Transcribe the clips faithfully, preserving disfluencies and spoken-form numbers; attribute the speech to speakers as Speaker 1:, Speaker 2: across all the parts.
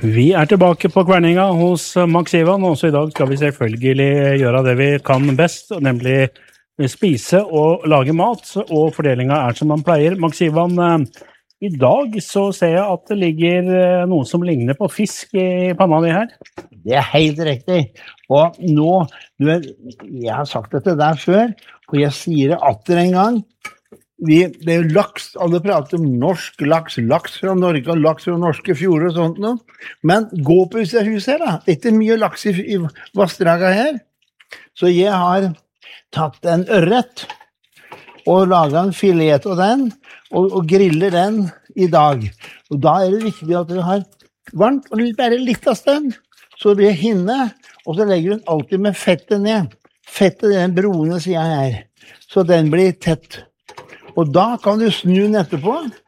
Speaker 1: Vi er tilbake på Kverninga hos Max Ivan, og også i dag skal vi selvfølgelig gjøre det vi kan best, nemlig spise og lage mat, og fordelingen er som man pleier. Max Ivan, i dag så ser jeg at det ligger noe som ligner på fisk i panna di her.
Speaker 2: Det er helt riktig, og nå, du vet, jeg har sagt det til deg før, og jeg sier det atter en gang, Vi, det er jo laks, alle prater om norsk laks, laks fra Norge og laks fra norske fjorder og sånt noe. Men gå på huset her da, det er ikke mye laks i, i vassdraget her. Så jeg har tatt en ørret og laget en filet av den og, og griller den i dag. Og da er det viktig at du har varmt og bare litt av stund, så det blir hinne, og så legger du alltid med fettet ned. Fettet er den broene, sier jeg her, så den blir tett. Og da kan du snu den etterpå,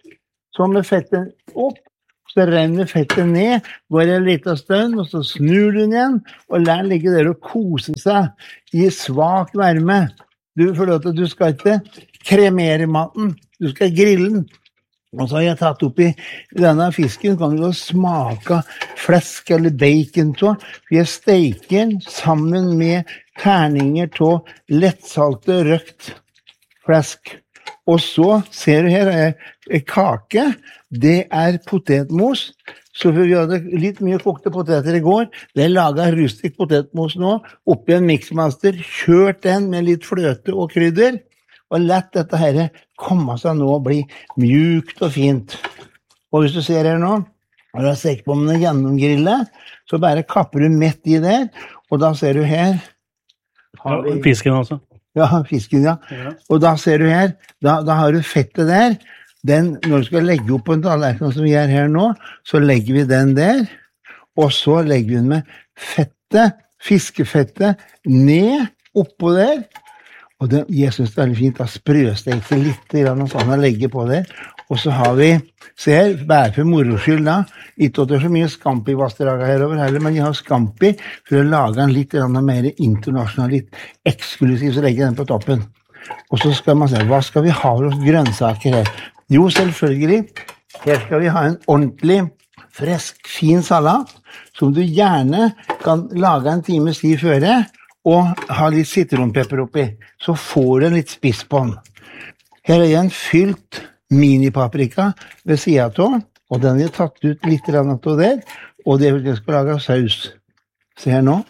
Speaker 2: så med fettet opp, så renner fettet ned, går en liten stund, og så snur du den igjen, og lær den ligge der og kose seg i svak varme. Du, for at du skal ikke kremere maten, du skal grille den. Og så har jeg tatt opp i denne fisken, kan du smake flesk eller bacon til, for jeg steker den sammen med terninger til lettsalte røkt flesk. Og så ser du her er kake, det er potetmos, så vi hadde litt mye kokte poteter i går, det er laget rustik potetmos nå, oppi en mixmaster, kjørt den med litt fløte og krydder, og lett dette her komme seg nå og bli mjukt og fint. Og hvis du ser her nå, når du har stekt på med en gjennomgrille, så bare kapper du midt i der, og da ser du her.
Speaker 1: Har vi... Fisken altså.
Speaker 2: Ja, fisken, ja. ja. Og da ser du her, da, da har du fettet der. Den, når du skal legge opp på en tallerken som vi er her nå, så legger vi den der, og så legger vi den med fettet, fiskefettet, ned oppå der. Og det, jeg synes det er veldig fint, da sprøsteker litt grann og sånn å legge på der. Og så har vi, se her, bare for moroskyld da, ikke at det er så mye Scampi-vassdraget her over heller, men jeg har Scampi for å lage den litt mer internasjonal, litt eksklusiv, så legger jeg den på toppen. Og så skal man se, hva skal vi ha for grønnsaker her? Jo, selvfølgelig, her skal vi ha en ordentlig, frisk, fin salat, som du gjerne kan lage en times tid før, og ha litt citronpepper oppi, så får du en litt spiss på den. Her er en fylt minipaprika ved siden av, og den har tatt ut litt av der, og det jeg skal lage saus. Se her nå.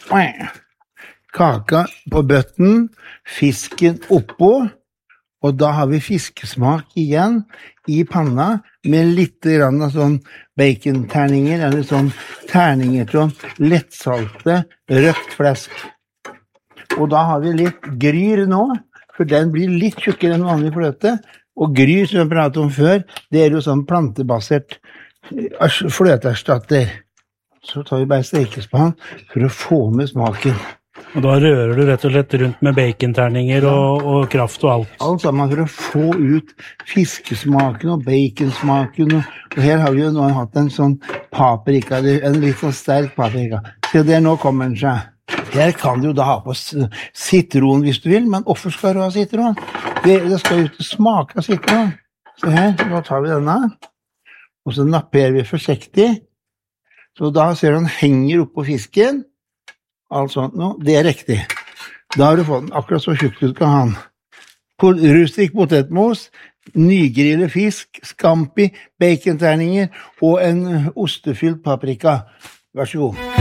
Speaker 2: Kaka på bøtten, fisken oppå, og da har vi fiskesmak igjen i panna med litt grann sånn bacon-terninger, eller sånn terninger til lettsalte røkt flesk. Og da har vi litt gryr nå, for den blir litt tjukkere enn vanlig fløte, og gryr, som jeg pratet om før, det er jo sånn plantebasert fløteerstatter. Så tar vi bare stekespann for å få med smaken.
Speaker 1: Og da rører du rett og slett rundt med baconterninger og, og kraft og alt.
Speaker 2: Alt sammen for å få ut fiskesmaken og baconsmaken. Og, og her har vi jo nå hatt en sånn paprika, en litt sånn sterk paprika. Se, der nå kommer den seg. Her kan du jo da ha på citron hvis du vil, men hvorfor skal du ha citron? Det, det skal jo ikke smake av citron. Så her, da tar vi denne, og så napper vi forsiktig. Så da ser du den henger opp på fisken, alt sånt nå, det er riktig. Da har du fått den akkurat så tjukk du skal ha den. Rustik potetmos, nygrillet fisk, Scampi, baconterninger og en ostefylt paprika. Vær så god.